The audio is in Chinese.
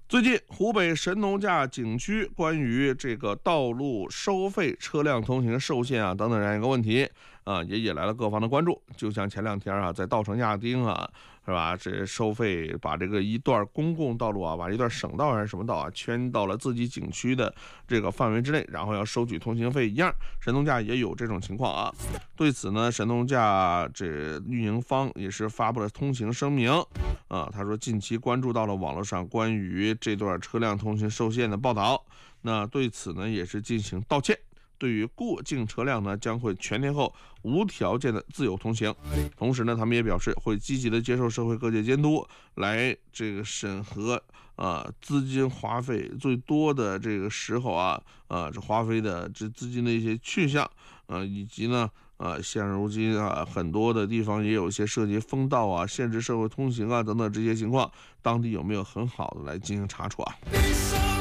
最近，湖北神农架景区关于这个道路收费、车辆通行受限等等这样一个问题也引来了各方的关注。就像前2天在稻城亚丁是吧？这收费把这个一段公共道路把一段省道还是什么道圈到了自己景区的这个范围之内，然后要收取通行费一样，神农架也有这种情况对此呢，神农架这运营方也是发布了通行声明他说近期关注到了网络上关于这段车辆通行受限的报道，那对此呢也是进行道歉。对于过境车辆呢，将会全天候无条件的自由通行。同时呢，他们也表示会积极的接受社会各界监督，来这个审核资金花费最多的这个时候这花费的这资金的一些去向以及呢现如今很多的地方也有一些涉及封道限制社会通行等等这些情况，当地有没有很好的来进行查处